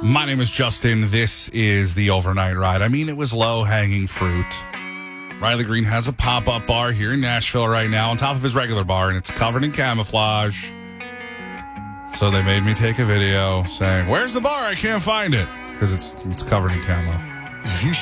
My name is Justin. This is the Overnight Ride. I mean, it was low-hanging fruit. Riley Green has a pop-up bar here in Nashville right now on top of his regular bar, and it's covered in camouflage. So they made me take a video saying, "Where's the bar? I can't find it." Because it's covered in camo.